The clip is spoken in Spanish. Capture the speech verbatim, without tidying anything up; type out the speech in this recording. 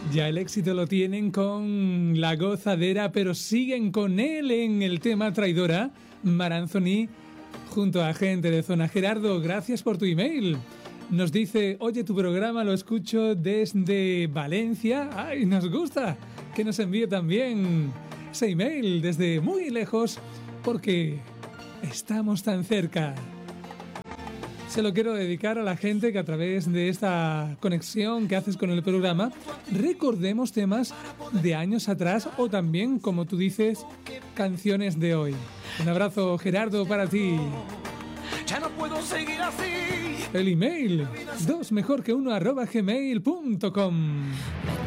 Ya el éxito lo tienen con La Gozadera, pero siguen con él en el tema Traidora, Mar Anthony, junto a gente de Zona. Gerardo, gracias por tu email. Nos dice, oye, tu programa lo escucho desde Valencia. ¡Ay, nos gusta! Que nos envíe también ese email desde muy lejos, porque estamos tan cerca. Se lo quiero dedicar a la gente que a través de esta conexión que haces con el programa recordemos temas de años atrás o también, como tú dices, canciones de hoy. Un abrazo, Gerardo, para ti. Ya no puedo seguir así. El email dos mejor que uno arroba gmail punto com.